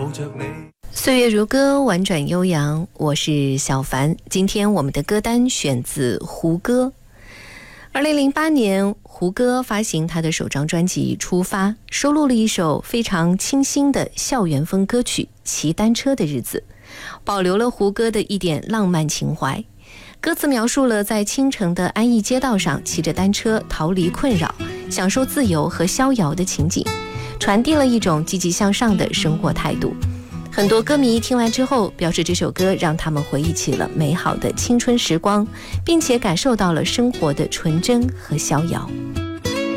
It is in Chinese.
岁月如歌，婉转悠扬，我是小凡。今天我们的歌单选自胡歌。2008年，胡歌发行他的首张专辑《出发》，收录了一首非常清新的校园风歌曲《骑单车的日子》，保留了胡歌的一点浪漫情怀。歌词描述了在清晨的安逸街道上骑着单车逃离困扰，享受自由和逍遥的情景，传递了一种积极向上的生活态度。很多歌迷听完之后表示，这首歌让他们回忆起了美好的青春时光，并且感受到了生活的纯真和逍遥。